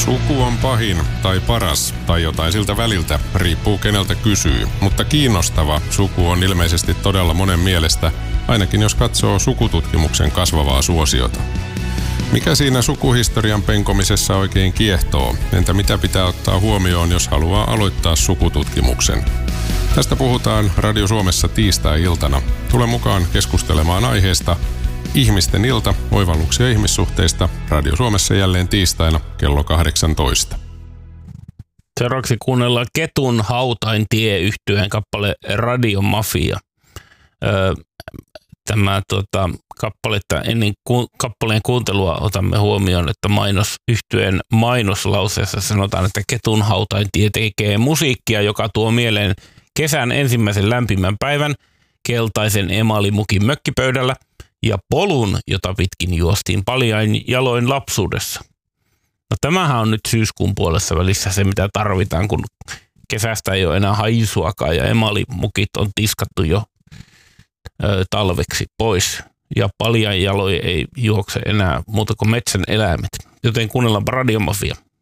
Suku on pahin tai paras tai jotain siltä väliltä, riippuu keneltä kysyy. Mutta kiinnostava suku on ilmeisesti todella monen mielestä, ainakin jos katsoo sukututkimuksen kasvavaa suosiota. Mikä siinä sukuhistorian penkomisessa oikein kiehtoo? Entä mitä pitää ottaa huomioon, jos haluaa aloittaa sukututkimuksen? Tästä puhutaan Radio Suomessa tiistai-iltana. Tule mukaan keskustelemaan aiheesta Ihmisten ilta, oivalluksia ihmissuhteista. Radio Suomessa jälleen tiistaina kello 18. Seuraavaksi kuunnellaan Ketun Hautaintie -yhtyeen kappale Radiomafia. Tämä kappaletta ennen kappaleen kuuntelua otamme huomioon, että yhtyeen mainoslauseessa sanotaan, että Ketun Hautaintie tekee musiikkia, joka tuo mieleen kesän ensimmäisen lämpimän päivän, keltaisen emalimukin mökkipöydällä ja polun, jota pitkin juostiin paljain jaloin lapsuudessa. No tämähän on nyt syyskuun puolessa välissä se, mitä tarvitaan, kun kesästä ei ole enää haisuakaan ja emalimukit on tiskattu jo talveksi pois. Ja paljain jaloin ei juokse enää muuta kuin metsän eläimet. Joten kuunnellaan Radiomafia.